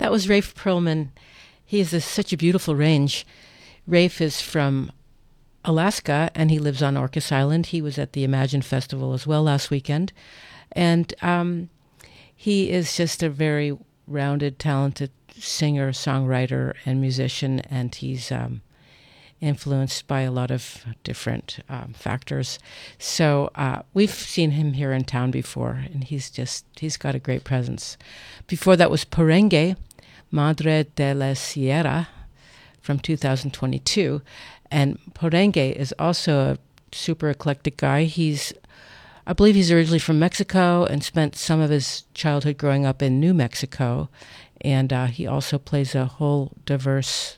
that was Rafe Perlman. He has such a beautiful range. Rafe is from Alaska, and he lives on Orcas Island. He was at the Imagine Festival as well last weekend. And he is just a very rounded, talented singer, songwriter, and musician, and he's influenced by a lot of different factors. So we've seen him here in town before, and he's got a great presence. Before that was Porenge, Madre de la Sierra, from 2022. And Porenge is also a super eclectic guy. I believe he's originally from Mexico and spent some of his childhood growing up in New Mexico. And he also plays a whole diverse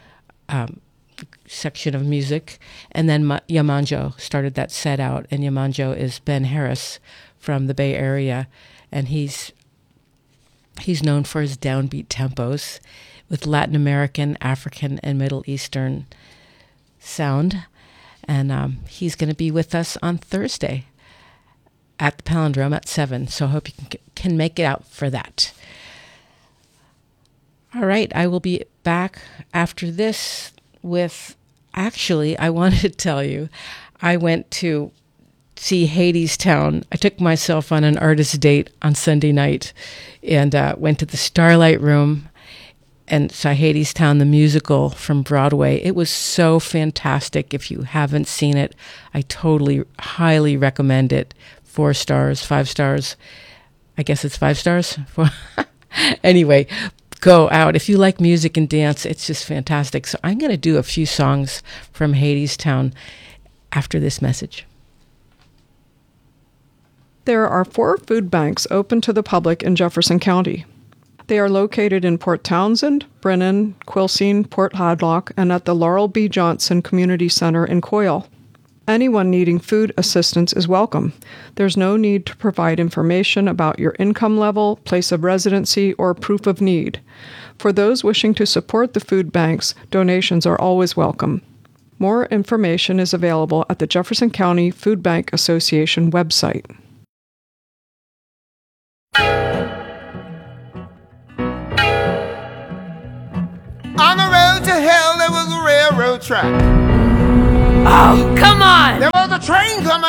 section of music. And then Yamanjo started that set out. And Yamanjo is Ben Harris from the Bay Area. And he's known for his downbeat tempos with Latin American, African, and Middle Eastern sound. And he's going to be with us on Thursday at the Palindrome at 7. So I hope you can make it out for that. All right, I will be back after this with, actually, I wanted to tell you, I went to see Hadestown. I took myself on an artist date on Sunday night and went to the Starlight Room and saw Hadestown, the musical from Broadway. It was so fantastic. If you haven't seen it, I totally, highly recommend it. 4 stars, 5 stars. I guess it's 5 stars. Anyway, go out. If you like music and dance, it's just fantastic. So I'm going to do a few songs from Hadestown after this message. There are 4 food banks open to the public in Jefferson County. They are located in Port Townsend, Brennan, Quilcene, Port Hadlock, and at the Laurel B. Johnson Community Center in Coyle. Anyone needing food assistance is welcome. There's no need to provide information about your income level, place of residency, or proof of need. For those wishing to support the food banks, donations are always welcome. More information is available at the Jefferson County Food Bank Association website. On the road to hell, there was a railroad track. Oh, come on! There was a train coming